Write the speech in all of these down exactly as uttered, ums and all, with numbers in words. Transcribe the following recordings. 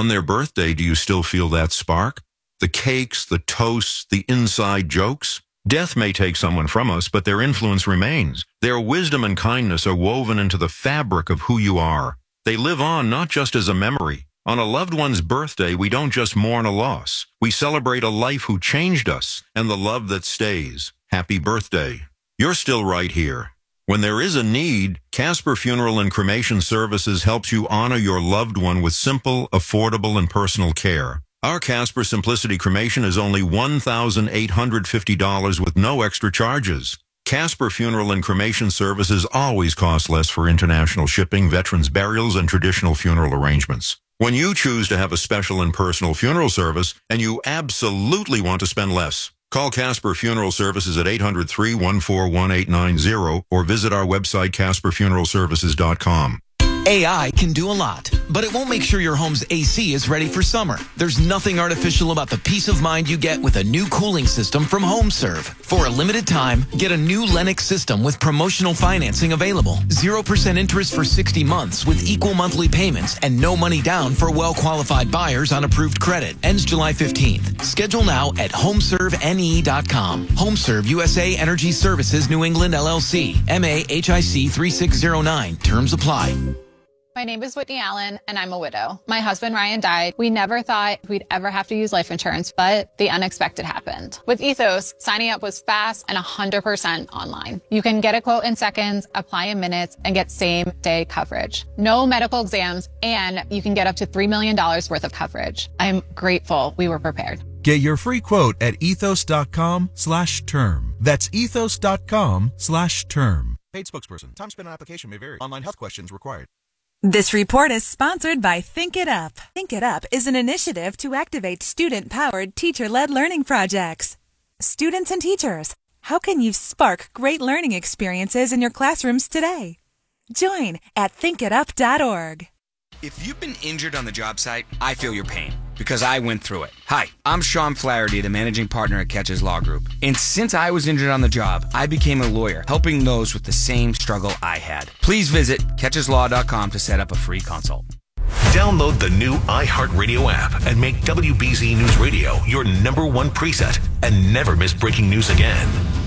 On their birthday, do you still feel that spark? The cakes, the toasts, the inside jokes? Death may take someone from us, but their influence remains. Their wisdom and kindness are woven into the fabric of who you are. They live on not just as a memory. On a loved one's birthday, we don't just mourn a loss. We celebrate a life who changed us and the love that stays. Happy birthday. You're still right here. When there is a need, Casper Funeral and Cremation Services helps you honor your loved one with simple, affordable, and personal care. Our Casper Simplicity Cremation is only one thousand eight hundred fifty dollars with no extra charges. Casper Funeral and Cremation Services always cost less for international shipping, veterans burials, and traditional funeral arrangements. When you choose to have a special and personal funeral service, and you absolutely want to spend less, call Casper Funeral Services at eight hundred, three one four, one eight nine zero or visit our website, casper funeral services dot com. A I can do a lot, but it won't make sure your home's A C is ready for summer. There's nothing artificial about the peace of mind you get with a new cooling system from HomeServe. For a limited time, get a new Lennox system with promotional financing available. zero percent interest for sixty months with equal monthly payments and no money down for well-qualified buyers on approved credit. Ends July fifteenth. Schedule now at home serve N E dot com. HomeServe U S A Energy Services New England L L C. M A H I C three six zero nine. Terms apply. My name is Whitney Allen, and I'm a widow. My husband, Ryan, died. We never thought we'd ever have to use life insurance, but the unexpected happened. With Ethos, signing up was fast and one hundred percent online. You can get a quote in seconds, apply in minutes, and get same-day coverage. No medical exams, and you can get up to three million dollars worth of coverage. I'm grateful we were prepared. Get your free quote at ethos.com slash term. That's ethos.com slash term. Paid spokesperson. Time spent on application may vary. Online health questions required. This report is sponsored by Think It Up. Think It Up is an initiative to activate student-powered, teacher-led learning projects. Students and teachers, how can you spark great learning experiences in your classrooms today? Join at think it up dot org. If you've been injured on the job site, I feel your pain because I went through it. Hi, I'm Sean Flaherty, the managing partner at Catches Law Group. And since I was injured on the job, I became a lawyer, helping those with the same struggle I had. Please visit catches law dot com to set up a free consult. Download the new iHeartRadio app and make W B Z News Radio your number one preset and never miss breaking news again.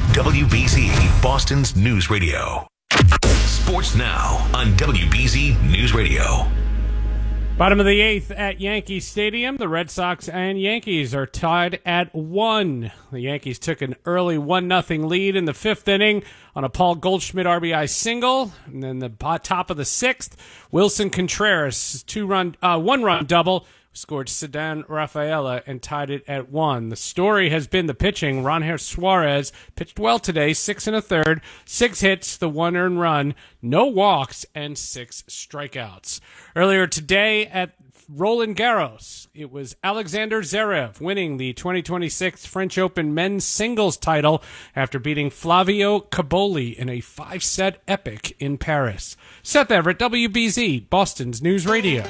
W B Z, Boston's news radio. Sports now on W B Z News Radio. Bottom of the eighth at Yankee Stadium. The Red Sox and Yankees are tied at one. The Yankees took an early one nothing lead in the fifth inning on a Paul Goldschmidt R B I single. And then the top of the sixth, Wilson Contreras, two-run, uh, one-run double, scored Ceddanne Rafaela and tied it at one. The story has been the pitching. Ronher Suarez pitched well today, six and a third, six hits, the one earned run, no walks, and six strikeouts. Earlier today at Roland Garros, it was Alexander Zverev winning the twenty twenty-six French Open men's singles title after beating Flavio Caboli in a five-set epic in Paris. Seth Everett, W B Z, Boston's News Radio.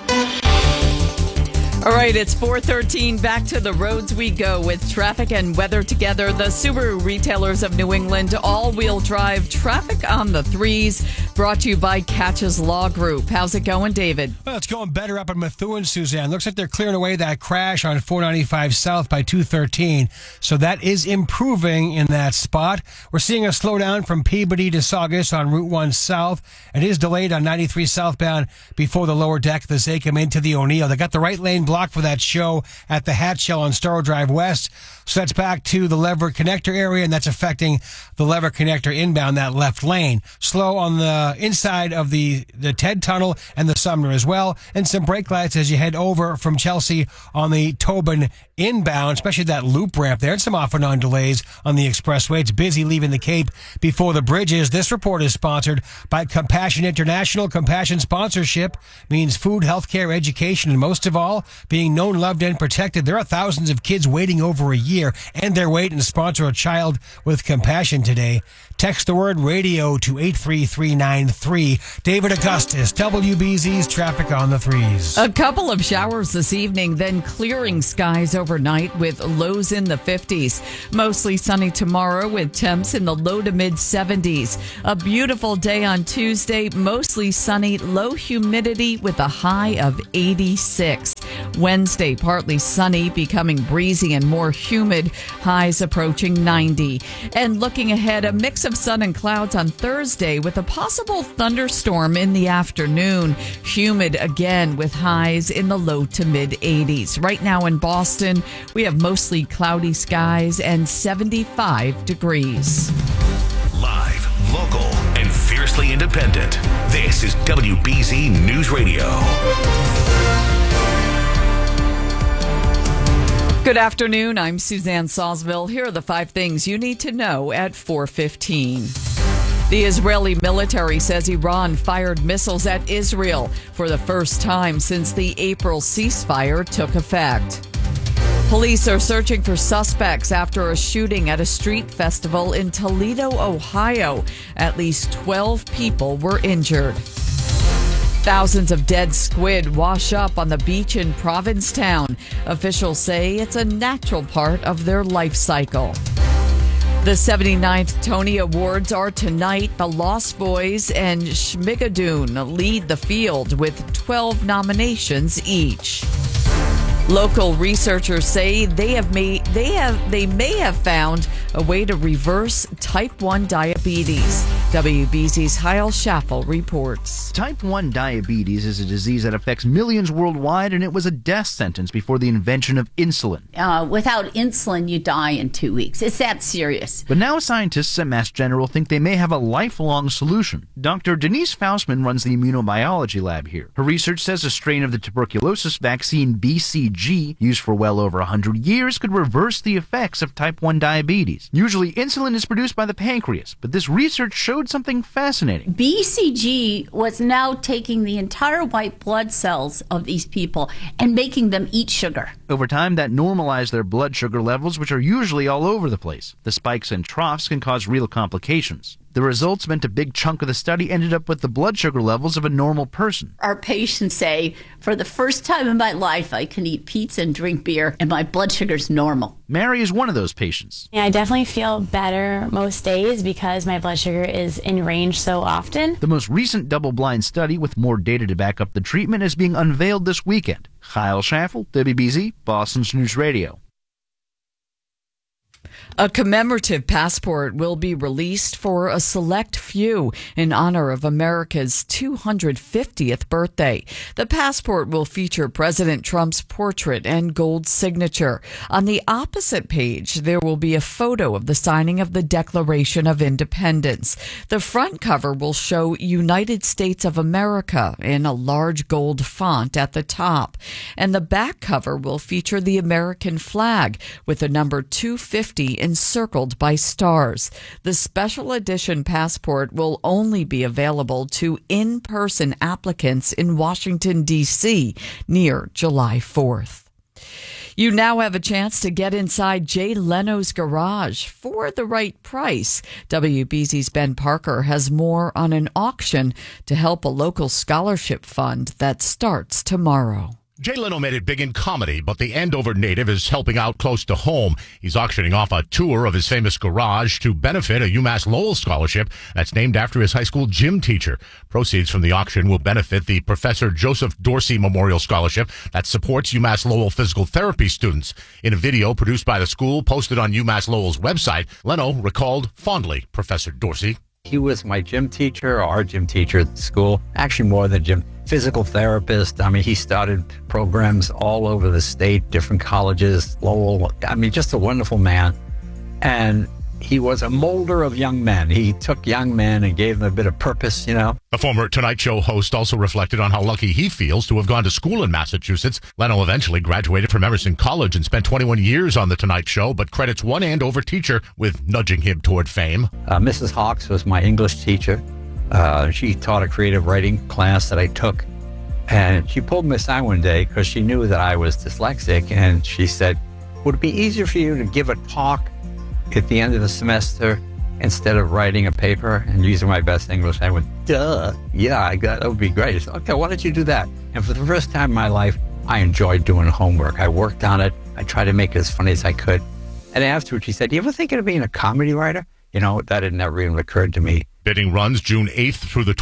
All right, it's four thirteen. Back to the roads we go with traffic and weather together. The Subaru retailers of New England, all-wheel drive traffic on the threes, brought to you by Catches Law Group. How's it going, David? Well, it's going better up at Methuen, Suzanne. Looks like they're clearing away that crash on four ninety-five South by two thirteen. So that is improving in that spot. We're seeing a slowdown from Peabody to Saugus on Route one South. It is delayed on ninety-three southbound before the lower deck of the Zachem into the O'Neill. They got the right lane blocked for that show at the Hatchell on Storrow Drive West. So that's back to the Lever Connector area, and that's affecting the Lever Connector inbound, that left lane. Slow on the inside of the, the Ted Tunnel and the Sumner as well. And some brake lights as you head over from Chelsea on the Tobin inbound, especially that loop ramp there. And some off and on delays on the expressway. It's busy leaving the Cape before the bridges. This report is sponsored by Compassion International. Compassion sponsorship means food, healthcare, education, and most of all, being known, loved, and protected. There are thousands of kids waiting over a year, and they're waiting to sponsor a child with compassion today. Text the word radio to eight three three nine three. David Augustus, W B Z's traffic on the threes. A couple of showers this evening, then clearing skies overnight with lows in the fifties. Mostly sunny tomorrow with temps in the low to mid seventies. A beautiful day on Tuesday, mostly sunny, low humidity with a high of eighty-six. Wednesday, partly sunny, becoming breezy and more humid, highs approaching ninety. And looking ahead, a mix of sun and clouds on Thursday with a possible thunderstorm in the afternoon. Humid again with highs in the low to mid eighties. Right now in Boston, we have mostly cloudy skies and seventy-five degrees. Live, local, and fiercely independent. This is W B Z News Radio. Good afternoon. I'm Suzanne Salzville. Here are the five things you need to know at four fifteen. The Israeli military says Iran fired missiles at Israel for the first time since the April ceasefire took effect. Police are searching for suspects after a shooting at a street festival in Toledo, Ohio. At least twelve people were injured. Thousands of dead squid wash up on the beach in Provincetown. Officials say it's a natural part of their life cycle. The seventy-ninth Tony Awards are tonight. The Lost Boys and Schmigadoon lead the field with twelve nominations each. Local researchers say they have made they have they may have found a way to reverse type one diabetes. W B Z's Kyle Schaffel reports. Type one diabetes is a disease that affects millions worldwide, and it was a death sentence before the invention of insulin. Uh, without insulin, you die in two weeks. It's that serious. But now scientists at Mass General think they may have a lifelong solution. Doctor Denise Faustman runs the immunobiology lab here. Her research says a strain of the tuberculosis vaccine B C G, used for well over one hundred years, could reverse the effects of type one diabetes. Usually insulin is produced by the pancreas, but this research showed something fascinating. B C G was now taking the entire white blood cells of these people and making them eat sugar. Over time, that normalized their blood sugar levels, which are usually all over the place. The spikes and troughs can cause real complications. The results meant a big chunk of the study ended up with the blood sugar levels of a normal person. Our patients say, for the first time in my life, I can eat pizza and drink beer, and my blood sugar's normal. Mary is one of those patients. Yeah, I definitely feel better most days because my blood sugar is in range so often. The most recent double-blind study with more data to back up the treatment is being unveiled this weekend. Kyle Schaffel, W B Z, Boston's News Radio. A commemorative passport will be released for a select few in honor of America's two hundred fiftieth birthday. The passport will feature President Trump's portrait and gold signature. On the opposite page, there will be a photo of the signing of the Declaration of Independence. The front cover will show United States of America in a large gold font at the top. And the back cover will feature the American flag with the number two fifty encircled by stars. The special edition passport will only be available to in-person applicants in Washington, D C near July fourth. You now have a chance to get inside Jay Leno's garage for the right price. W B Z's Ben Parker has more on an auction to help a local scholarship fund that starts tomorrow. Jay Leno made it big in comedy, but the Andover native is helping out close to home. He's auctioning off a tour of his famous garage to benefit a UMass Lowell scholarship that's named after his high school gym teacher. Proceeds from the auction will benefit the Professor Joseph Dorsey Memorial Scholarship that supports UMass Lowell physical therapy students. In a video produced by the school posted on UMass Lowell's website, Leno recalled fondly Professor Dorsey. He was my gym teacher, our gym teacher at the school, actually more than gym. Physical therapist. I mean, he started programs all over the state, different colleges, Lowell. I mean, just a wonderful man. And he was a molder of young men. He took young men and gave them a bit of purpose, you know. The former Tonight Show host also reflected on how lucky he feels to have gone to school in Massachusetts. Leno eventually graduated from Emerson College and spent twenty-one years on The Tonight Show, but credits one Andover teacher with nudging him toward fame. Uh, Missus Hawks was my English teacher. Uh, she taught a creative writing class that I took. And she pulled me aside one day because she knew that I was dyslexic. And she said, would it be easier for you to give a talk at the end of the semester instead of writing a paper and using my best English? I went, duh. Yeah, I got, that would be great. Said, okay, why don't you do that? And for the first time in my life, I enjoyed doing homework. I worked on it. I tried to make it as funny as I could. And afterwards, she said, do you ever think of being a comedy writer? You know, that had never even occurred to me. Bidding runs June eighth through the twelfth.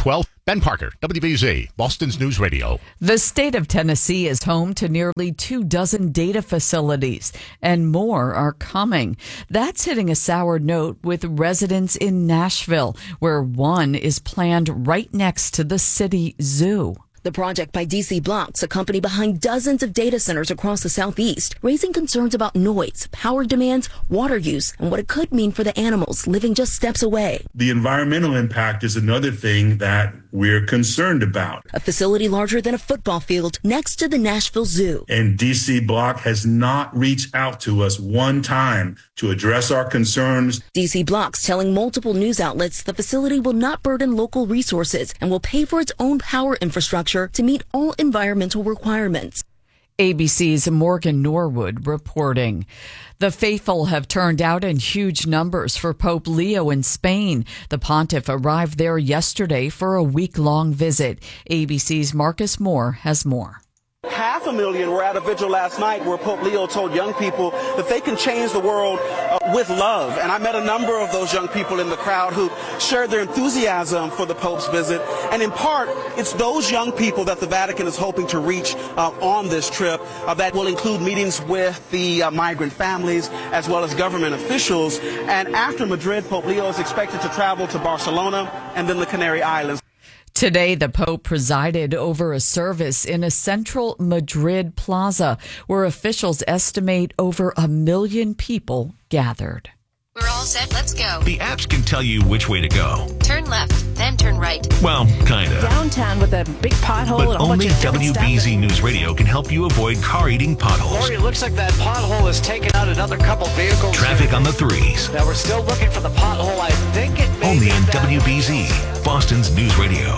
Ben Parker, W B Z, Boston's News Radio. The state of Tennessee is home to nearly two dozen data facilities, and more are coming. That's hitting a sour note with residents in Nashville, where one is planned right next to the city zoo. The project by D C Blocks, a company behind dozens of data centers across the Southeast, raising concerns about noise, power demands, water use, and what it could mean for the animals living just steps away. The environmental impact is another thing that we're concerned about. A facility larger than a football field next to the Nashville Zoo. And D C Block has not reached out to us one time to address our concerns. D C Blocks telling multiple news outlets the facility will not burden local resources and will pay for its own power infrastructure to meet all environmental requirements. A B C's Morgan Norwood reporting. The faithful have turned out in huge numbers for Pope Leo in Spain. The pontiff arrived there yesterday for a week-long visit. A B C's Marcus Moore has more. Half a million were at a vigil last night where Pope Leo told young people that they can change the world uh, with love. And I met a number of those young people in the crowd who shared their enthusiasm for the Pope's visit. And in part, it's those young people that the Vatican is hoping to reach uh, on this trip uh, that will include meetings with the uh, migrant families as well as government officials. And after Madrid, Pope Leo is expected to travel to Barcelona and then the Canary Islands. Today, the Pope presided over a service in a central Madrid plaza where officials estimate over a million people gathered. We're all set. Let's go. The apps can tell you which way to go. Turn left, then turn right. Well, kinda. Downtown with a big pothole but and a whole only bunch of W B Z News Radio can help you avoid car-eating potholes. Lori, it looks like that pothole has taken out another couple vehicles. Traffic on the threes. Now we're still looking for the pothole. I think it may Only be on that W B Z, Boston's News Radio.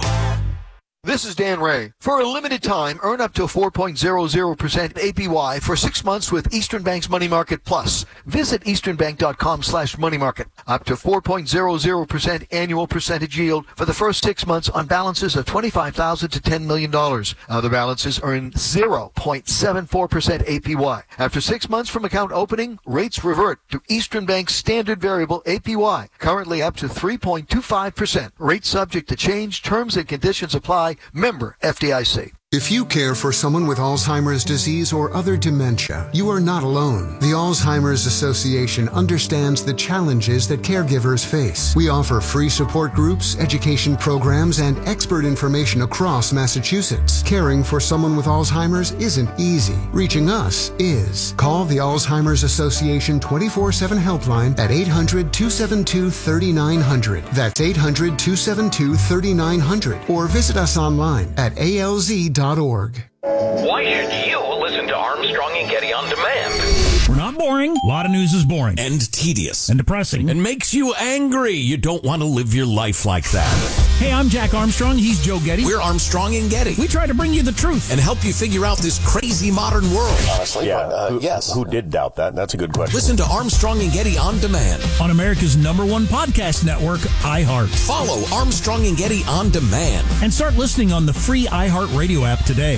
This is Dan Ray. For a limited time, earn up to four point zero zero percent A P Y for six months with Eastern Bank's Money Market Plus. Visit easternbank.com slash money market. Up to four point zero zero percent annual percentage yield for the first six months on balances of twenty-five thousand dollars to ten million dollars. Other balances earn zero point seven four percent A P Y. After six months from account opening, rates revert to Eastern Bank's standard variable A P Y, currently up to three point two five percent. Rates subject to change. Terms and conditions apply. Member F D I C. If you care for someone with Alzheimer's disease or other dementia, you are not alone. The Alzheimer's Association understands the challenges that caregivers face. We offer free support groups, education programs, and expert information across Massachusetts. Caring for someone with Alzheimer's isn't easy. Reaching us is. Call the Alzheimer's Association twenty-four seven helpline at eight hundred, two seven two, three nine zero zero. That's eight hundred, two seven two, three nine zero zero. Or visit us online at A L Z dot org. Why should you listen to Armstrong and Getty on demand? We're not boring. A lot of news is boring. And tedious. And depressing. And makes you angry. You don't want to live your life like that. Hey, I'm Jack Armstrong. He's Joe Getty. We're Armstrong and Getty. We try to bring you the truth and help you figure out this crazy modern world. Honestly, yeah. Uh, who, yes. Who did doubt that? That's a good question. Listen to Armstrong and Getty on demand on America's number one podcast network, iHeart. Follow Armstrong and Getty on demand and start listening on the free iHeart Radio app today.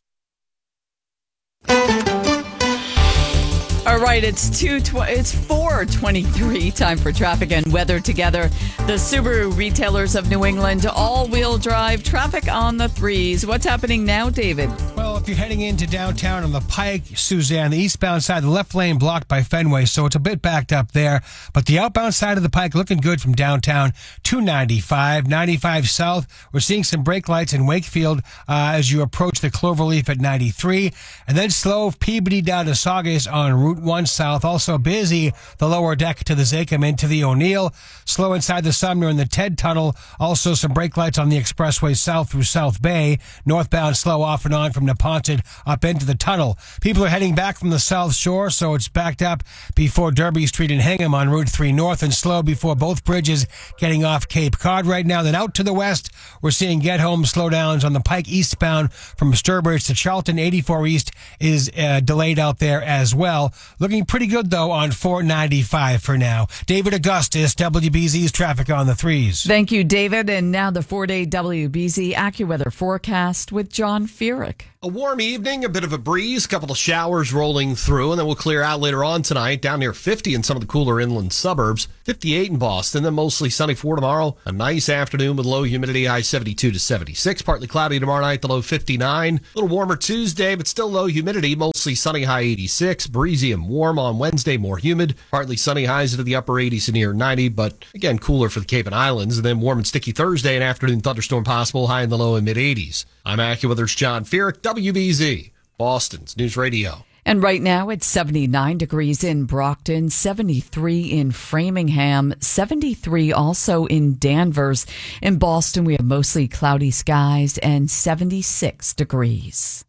All right, it's two. Tw- it's four twenty-three. Time for traffic and weather together. The Subaru retailers of New England, all-wheel drive traffic on the threes. What's happening now, David? Well, if you're heading into downtown on the Pike, Suzanne, the eastbound side, the left lane blocked by Fenway, so it's a bit backed up there. But the outbound side of the Pike looking good from downtown to ninety-five, ninety-five south. We're seeing some brake lights in Wakefield uh, as you approach the Cloverleaf at ninety-three, and then slow Peabody down to Saugus on Route one south. Also busy the lower deck to the Zachem into the O'Neill. Slow inside the Sumner and the Ted Tunnel. Also some brake lights on the expressway south through South Bay. Northbound slow off and on from Neponset up into the tunnel. People are heading back from the South Shore, so it's backed up before Derby Street and Hingham on Route three north, and slow before both bridges getting off Cape Cod right now. Then out to the west, we're seeing get home slowdowns on the Pike eastbound from Sturbridge to Charlton. eighty-four East is uh, delayed out there as well. Looking pretty good, though, on four ninety-five for now. David Augustus, W B Z's traffic on the threes. Thank you, David. And now the four-day W B Z AccuWeather forecast with John Furyk. A warm evening, a bit of a breeze, a couple of showers rolling through, and then we'll clear out later on tonight, down near fifty in some of the cooler inland suburbs, fifty-eight in Boston, then mostly sunny for tomorrow. A nice afternoon with low humidity, high seventy-two to seventy-six. Partly cloudy tomorrow night, the low fifty-nine. A little warmer Tuesday, but still low humidity, mostly sunny, high eighty-six. Breezy and warm on Wednesday, more humid. Partly sunny, highs into the upper eighties and near ninety, but again, cooler for the Cape and Islands. And then warm and sticky Thursday, an afternoon thunderstorm possible, high in the low and mid eighties. I'm AccuWeather's John Feerick, W B Z, Boston's News Radio. And right now it's seventy-nine degrees in Brockton, seventy-three in Framingham, seventy-three also in Danvers. In Boston, we have mostly cloudy skies and seventy-six degrees.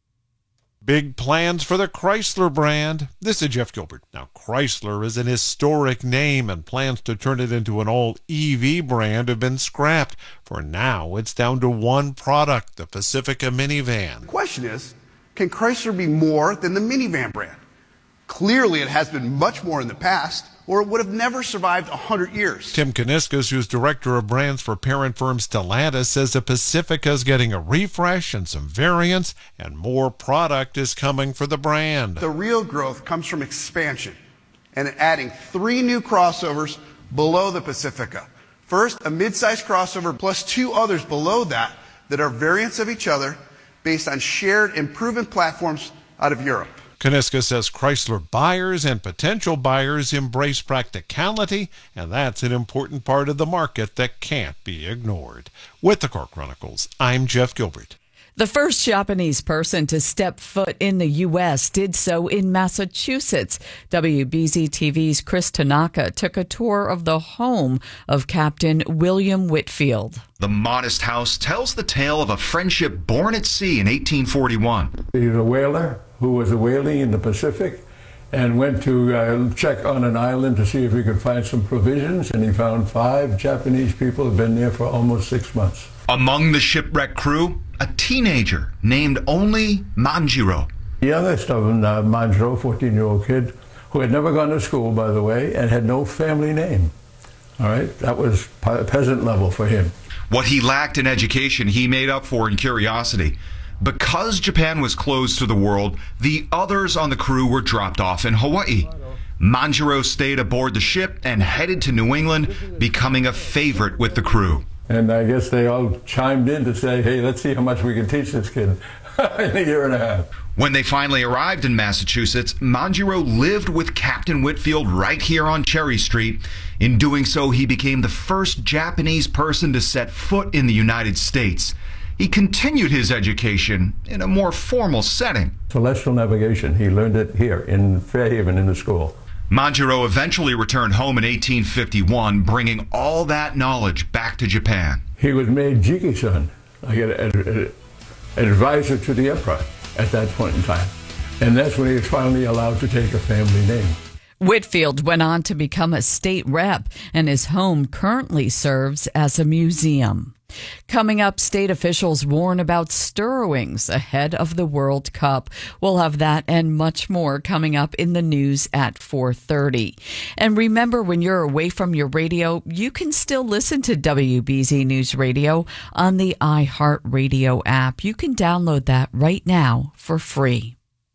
Big plans for the Chrysler brand. This is Jeff Gilbert. Now, Chrysler is an historic name, and plans to turn it into an all-E V brand have been scrapped. For now, it's down to one product, the Pacifica minivan. The question is, can Chrysler be more than the minivan brand? Clearly, it has been much more in the past, or it would have never survived one hundred years. Tim Kaniskas, who's director of brands for parent firm Stellantis, says the Pacifica is getting a refresh and some variants, and more product is coming for the brand. The real growth comes from expansion and adding three new crossovers below the Pacifica. First, a midsize crossover plus two others below that that are variants of each other based on shared and proven platforms out of Europe. Kaniska says Chrysler buyers and potential buyers embrace practicality, and that's an important part of the market that can't be ignored. With the Car Chronicles, I'm Jeff Gilbert. The first Japanese person to step foot in the U S did so in Massachusetts. W B Z T V's Chris Tanaka took a tour of the home of Captain William Whitfield. The modest house tells the tale of a friendship born at sea in eighteen forty-one. He's a whaler who was whaling in the Pacific and went to uh, check on an island to see if he could find some provisions, and he found five Japanese people who had been there for almost six months. Among the shipwreck crew, a teenager named only Manjiro. The youngest of them, uh, Manjiro, fourteen-year-old kid, who had never gone to school, by the way, and had no family name. All right, that was pe- peasant level for him. What he lacked in education, he made up for in curiosity. Because Japan was closed to the world, the others on the crew were dropped off in Hawaii. Manjiro stayed aboard the ship and headed to New England, becoming a favorite with the crew. And I guess they all chimed in to say, hey, let's see how much we can teach this kid in a year and a half. When they finally arrived in Massachusetts, Manjiro lived with Captain Whitfield right here on Cherry Street. In doing so, he became the first Japanese person to set foot in the United States. He continued his education in a more formal setting. Celestial navigation, he learned it here in Fairhaven in the school. Manjiro eventually returned home in eighteen fifty-one, bringing all that knowledge back to Japan. He was made Jiki-san, like an, an advisor to the emperor at that point in time. And that's when he was finally allowed to take a family name. Whitfield went on to become a state rep, and his home currently serves as a museum. Coming up, state officials warn about stirrowings ahead of the World Cup. We'll have that and much more coming up in the news at four thirty. And remember, when you're away from your radio, you can still listen to W B Z News Radio on the iHeartRadio app. You can download that right now for free.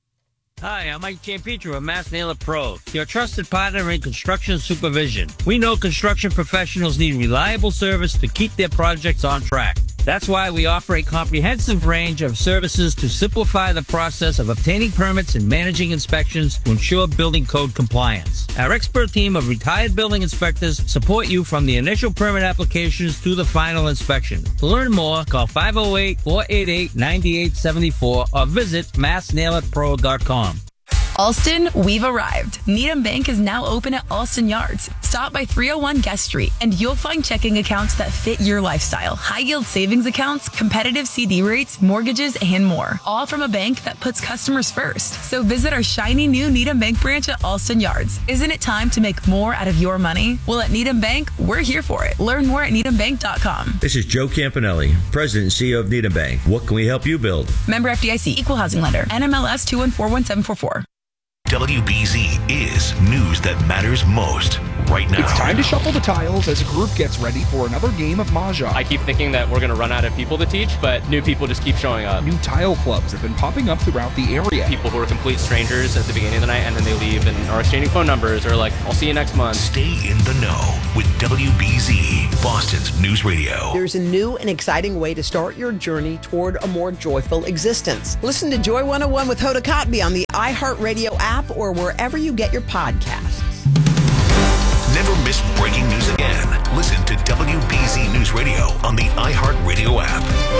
Hi, I'm Mike Giampietro of Mass Nailer Pro, your trusted partner in construction supervision. We know construction professionals need reliable service to keep their projects on track. That's why we offer a comprehensive range of services to simplify the process of obtaining permits and managing inspections to ensure building code compliance. Our expert team of retired building inspectors support you from the initial permit applications to the final inspection. To learn more, call five oh eight, four eight eight, nine eight seven four or visit mass nailer pro dot com. Alston, we've arrived. Needham Bank is now open at Alston Yards. Stop by three oh one Guest Street, and you'll find checking accounts that fit your lifestyle, high-yield savings accounts, competitive C D rates, mortgages, and more. All from a bank that puts customers first. So visit our shiny new Needham Bank branch at Alston Yards. Isn't it time to make more out of your money? Well, at Needham Bank, we're here for it. Learn more at needham bank dot com. This is Joe Campanelli, President and C E O of Needham Bank. What can we help you build? Member F D I C, Equal Housing Lender, N M L S two one four one seven four four. W B Z is news that matters most right now. It's time to shuffle the tiles as a group gets ready for another game of Mahjong. I keep thinking that we're going to run out of people to teach, but new people just keep showing up. New tile clubs have been popping up throughout the area. People who are complete strangers at the beginning of the night, and then they leave and are exchanging phone numbers, or like, I'll see you next month. Stay in the know with W B Z, Boston's News Radio. There's a new and exciting way to start your journey toward a more joyful existence. Listen to Joy one oh one with Hoda Kotb on the iHeartRadio app or wherever you get your podcasts. Never miss breaking news again. Listen to W B Z News Radio on the iHeartRadio app.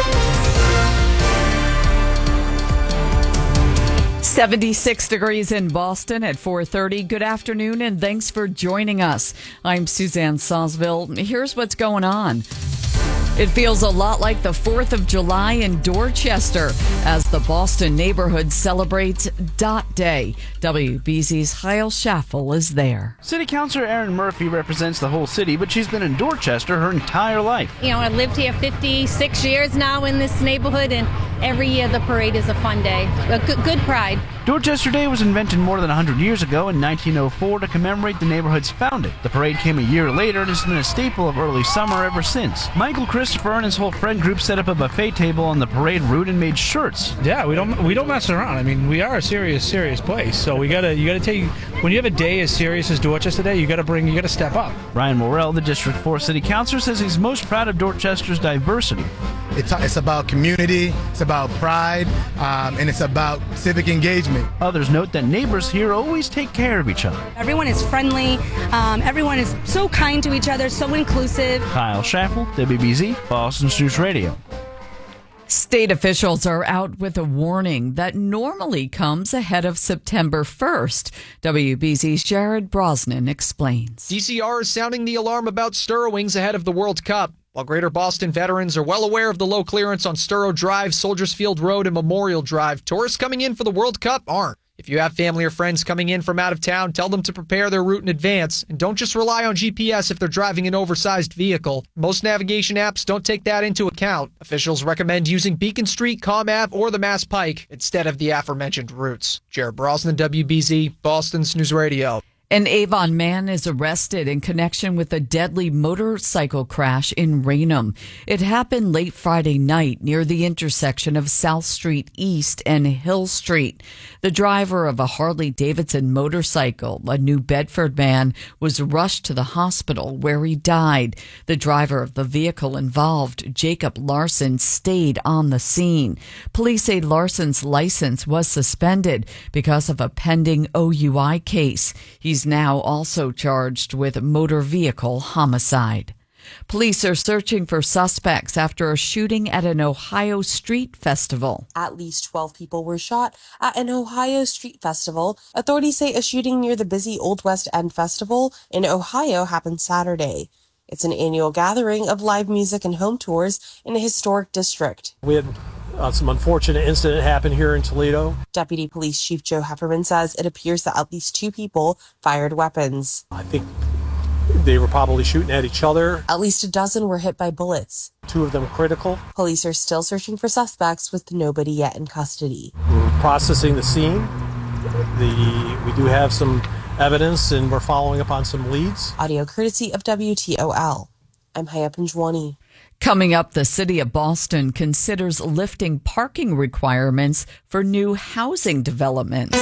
seventy-six degrees in Boston at four thirty. Good afternoon, and thanks for joining us. I'm Suzanne Sosville. Here's what's going on. It feels a lot like the fourth of July in Dorchester as the Boston neighborhood celebrates Dot Day. W B Z's Kyle Schaffel is there. City Councilor Erin Murphy represents the whole city, but she's been in Dorchester her entire life. You know, I lived here fifty-six years now in this neighborhood, and every year the parade is a fun day. A good, good pride. Dorchester Day was invented more than one hundred years ago in nineteen oh four to commemorate the neighborhood's founding. The parade came a year later and has been a staple of early summer ever since. Michael Christopher and his whole friend group set up a buffet table on the parade route and made shirts. Yeah, we don't we don't mess around. I mean, we are a serious, serious place. So we gotta you gotta take when you have a day as serious as Dorchester Day, you gotta bring you gotta step up. Ryan Morrell, the District four City Councilor, says he's most proud of Dorchester's diversity. It's it's about community, it's about pride, um, and it's about civic engagement. Others note that neighbors here always take care of each other. Everyone is friendly. Um, everyone is so kind to each other, so inclusive. Kyle Schaffel, W B Z, Boston's News Radio. State officials are out with a warning that normally comes ahead of September first. W B Z's Jared Brosnan explains. D C R is sounding the alarm about Stirrowings ahead of the World Cup. While Greater Boston veterans are well aware of the low clearance on Sturrow Drive, Soldiers Field Road, and Memorial Drive, tourists coming in for the World Cup aren't. If you have family or friends coming in from out of town, tell them to prepare their route in advance, and don't just rely on G P S if they're driving an oversized vehicle. Most navigation apps don't take that into account. Officials recommend using Beacon Street, Comm Ave, or the Mass Pike instead of the aforementioned routes. Jared Brosnan, W B Z, Boston's News Radio. An Avon man is arrested in connection with a deadly motorcycle crash in Raynham. It happened late Friday night near the intersection of South Street East and Hill Street. The driver of a Harley-Davidson motorcycle, a New Bedford man, was rushed to the hospital where he died. The driver of the vehicle involved, Jacob Larson, stayed on the scene. Police say Larson's license was suspended because of a pending O U I case. He's now also charged with motor vehicle homicide. Police are searching for suspects after a shooting at an Ohio street festival. At least twelve people were shot at an Ohio street festival. Authorities say a shooting near the busy Old West End Festival in Ohio happened Saturday. It's an annual gathering of live music and home tours in a historic district. We had Uh, some unfortunate incident happened here in Toledo. Deputy Police Chief Joe Hefferman says it appears that at least two people fired weapons. I think they were probably shooting at each other. At least a dozen were hit by bullets. Two of them critical. Police are still searching for suspects with nobody yet in custody. We're processing the scene. The, we do have some evidence and we're following up on some leads. Audio courtesy of W T O L. I'm Haya Pinjwani. Coming up, the city of Boston considers lifting parking requirements for new housing developments.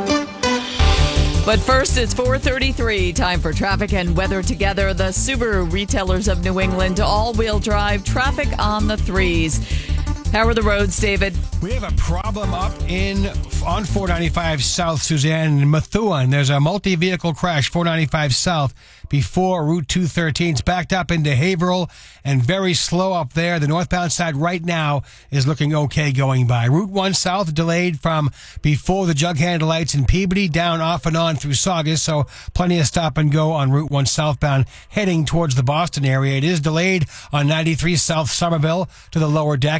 But first, it's four thirty-three. Time for traffic and weather together. The Subaru retailers of New England, all-wheel drive, traffic on the threes. How are the roads, David? We have a problem up in on four ninety-five South, Suzanne, in Methuen. There's a multi-vehicle crash, four ninety-five South, before Route two thirteen. It's backed up into Haverhill and very slow up there. The northbound side right now is looking okay going by. Route one South delayed from before the jug handle lights in Peabody down off and on through Saugus, so plenty of stop and go on Route one southbound heading towards the Boston area. It is delayed on ninety-three South Somerville to the lower deck and into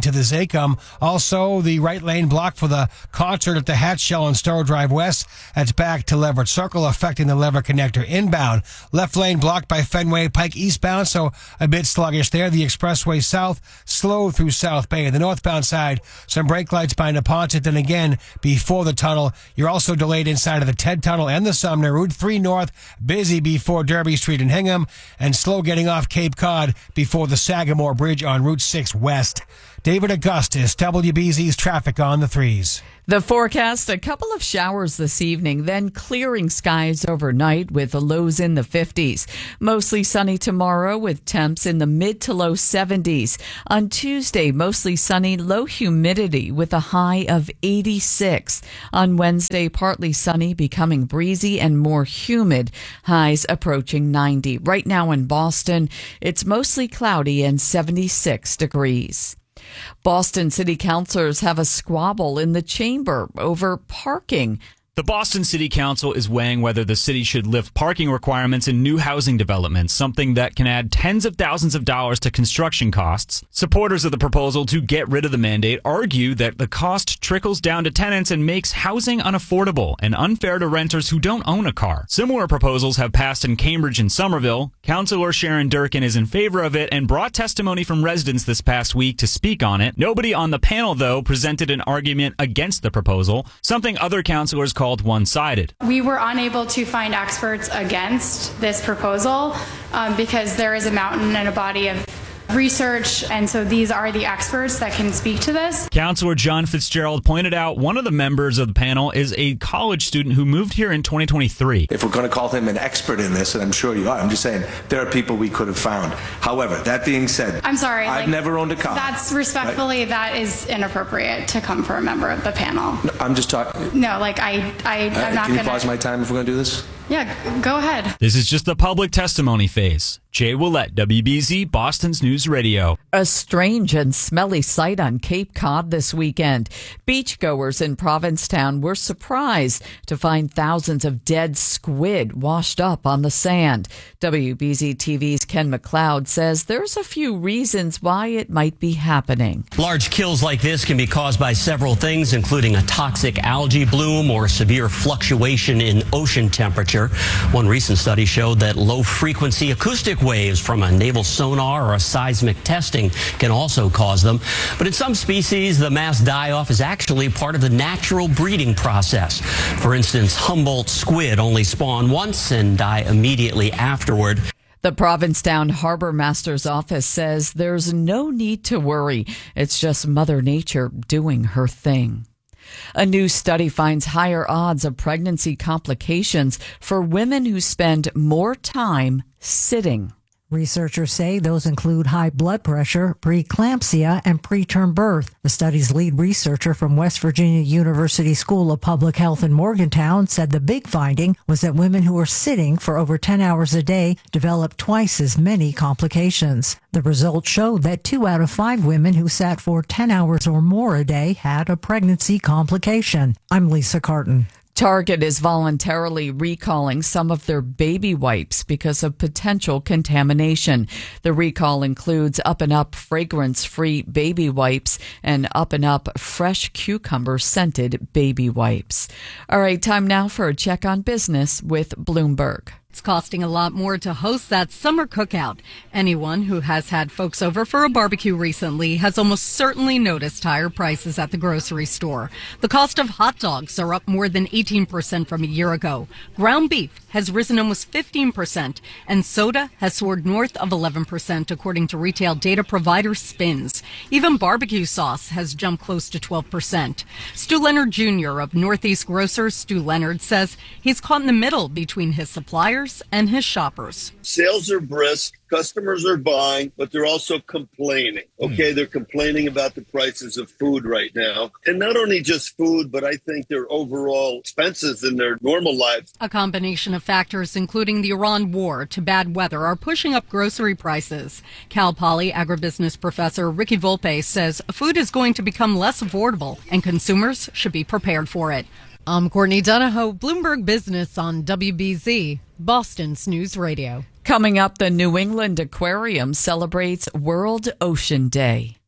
to the Zacum. Also, the right lane blocked for the concert at the Hatch Shell on Stowe Drive West. That's back to Leverett Circle, affecting the Leverett Connector inbound. Left lane blocked by Fenway Pike eastbound, so a bit sluggish there. The expressway south, slow through South Bay. The northbound side, some brake lights by Neponset, and again, before the tunnel. You're also delayed inside of the Ted Tunnel and the Sumner. Route three North, busy before Derby Street and Hingham, and slow getting off Cape Cod before the Sagamore Bridge on Route six West. David Augustus, W B Z's traffic on the threes. The forecast, a couple of showers this evening, then clearing skies overnight with the lows in the fifties. Mostly sunny tomorrow with temps in the mid to low seventies. On Tuesday, mostly sunny, low humidity with a high of eighty-six. On Wednesday, partly sunny, becoming breezy and more humid, highs approaching ninety. Right now in Boston, it's mostly cloudy and seventy-six degrees. Boston City Councilors have a squabble in the chamber over parking. The Boston City Council is weighing whether the city should lift parking requirements in new housing developments, something that can add tens of thousands of dollars to construction costs. Supporters of the proposal to get rid of the mandate argue that the cost trickles down to tenants and makes housing unaffordable and unfair to renters who don't own a car. Similar proposals have passed in Cambridge and Somerville. Councilor Sharon Durkin is in favor of it and brought testimony from residents this past week to speak on it. Nobody on the panel, though, presented an argument against the proposal, something other councilors called one-sided. We were unable to find experts against this proposal um, because there is a mountain and a body of research, and so these are the experts that can speak to this. Councilor John Fitzgerald pointed out one of the members of the panel is a college student who moved here in twenty twenty-three. If we're going to call him an expert in this, and I'm sure you are, I'm just saying there are people we could have found. However, that being said, I'm sorry, I've like, never owned a car. That's respectfully, right? That is inappropriate to come from a member of the panel. No, I'm just talking. No, like I, I, uh, I'm not Can going you pause my time if we're going to do this? Yeah, go ahead. This is just the public testimony phase. Jay Willett, W B Z, Boston's News Radio. A strange and smelly sight on Cape Cod this weekend. Beachgoers in Provincetown were surprised to find thousands of dead squid washed up on the sand. W B Z T V's Ken McLeod says there's a few reasons why it might be happening. Large kills like this can be caused by several things, including a toxic algae bloom or severe fluctuation in ocean temperature. One recent study showed that low-frequency acoustic waves from a naval sonar or a seismic testing can also cause them. But in some species, the mass die-off is actually part of the natural breeding process. For instance, Humboldt squid only spawn once and die immediately afterward. The Provincetown Harbor Master's office says there's no need to worry. It's just Mother Nature doing her thing. A new study finds higher odds of pregnancy complications for women who spend more time sitting. Researchers say those include high blood pressure, preeclampsia, and preterm birth. The study's lead researcher from West Virginia University School of Public Health in Morgantown said the big finding was that women who are sitting for over ten hours a day develop twice as many complications. The results showed that two out of five women who sat for ten hours or more a day had a pregnancy complication. I'm Lisa Carton. Target is voluntarily recalling some of their baby wipes because of potential contamination. The recall includes Up and Up fragrance-free baby wipes and Up and Up fresh cucumber scented baby wipes. All right, time now for a check on business with Bloomberg. It's costing a lot more to host that summer cookout. Anyone who has had folks over for a barbecue recently has almost certainly noticed higher prices at the grocery store. The cost of hot dogs are up more than eighteen percent from a year ago. Ground beef has risen almost fifteen percent, and soda has soared north of eleven percent, according to retail data provider Spins. Even barbecue sauce has jumped close to twelve percent. Stu Leonard Junior of Northeast Grocers, Stu Leonard, says he's caught in the middle between his suppliers and his shoppers. Sales are brisk. Customers are buying, but they're also complaining. Okay, mm. They're complaining about the prices of food right now. And not only just food, but I think their overall expenses in their normal lives. A combination of factors, including the Iran war to bad weather, are pushing up grocery prices. Cal Poly agribusiness professor Ricky Volpe says food is going to become less affordable and consumers should be prepared for it. I'm Courtney Donahoe, Bloomberg Business on W B Z, Boston's News Radio. Coming up, the New England Aquarium celebrates World Ocean Day.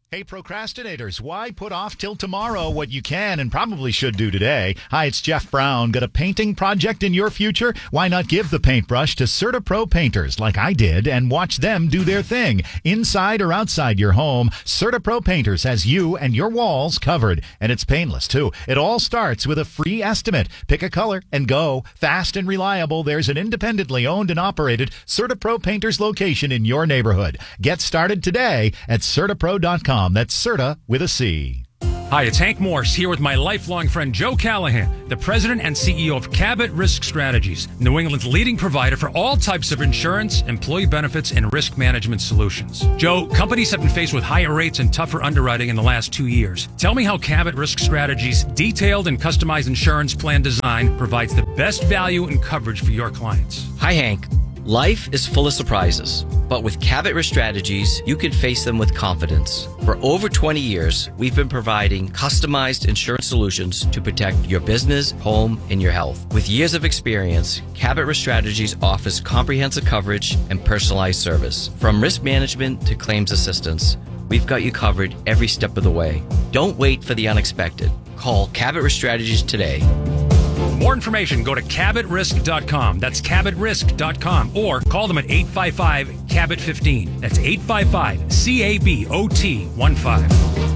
Hey, procrastinators, why put off till tomorrow what you can and probably should do today? Hi, it's Jeff Brown. Got a painting project in your future? Why not give the paintbrush to CertaPro painters like I did and watch them do their thing? Inside or outside your home, CertaPro painters has you and your walls covered. And it's painless, too. It all starts with a free estimate. Pick a color and go. Fast and reliable, there's an independently owned and operated CertaPro painters location in your neighborhood. Get started today at Certapro dot com. That's Certa with a C. Hi, it's Hank Morse here with my lifelong friend Joe Callahan, the president and C E O of Cabot Risk Strategies, New England's leading provider for all types of insurance, employee benefits, and risk management solutions. Joe, companies have been faced with higher rates and tougher underwriting in the last two years. Tell me how Cabot Risk Strategies' detailed and customized insurance plan design provides the best value and coverage for your clients. Hi, Hank. Life is full of surprises, but with Cabot Risk Strategies, you can face them with confidence. For over twenty years, we've been providing customized insurance solutions to protect your business, home, and your health. With years of experience, Cabot Risk Strategies offers comprehensive coverage and personalized service. From risk management to claims assistance, we've got you covered every step of the way. Don't wait for the unexpected. Call Cabot Risk Strategies today. For more information, go to cabot risk dot com. That's cabot risk dot com. Or call them at eight five five, C A B O T fifteen. That's eight five five, C A B O T one five.